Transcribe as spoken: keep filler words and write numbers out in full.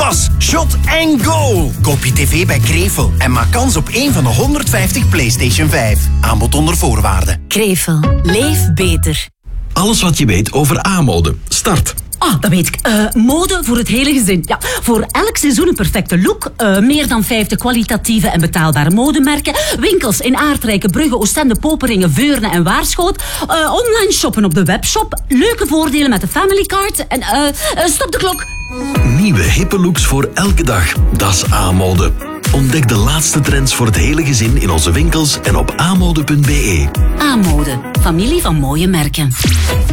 pas, shot en go. Koop je tv bij Krevel en maak kans op één van de honderdvijftig PlayStation vijf. Aanbod onder voorwaarden. Krevel. Leef beter. Alles wat je weet over aanmode. Start. Ah, dat weet ik. Uh, mode voor het hele gezin. Ja, voor elk seizoen een perfecte look. Uh, meer dan vijftig kwalitatieve en betaalbare modemerken. Winkels in Aardrijke, Brugge, Oostende, Poperingen, Veurne en Waarschoot. Uh, online shoppen op de webshop. Leuke voordelen met de family card. En uh, uh, stop de klok. Nieuwe hippe looks voor elke dag. Dat is aanmode. Ontdek de laatste trends voor het hele gezin in onze winkels en op aanmode punt be. Aanmode. Familie van mooie merken.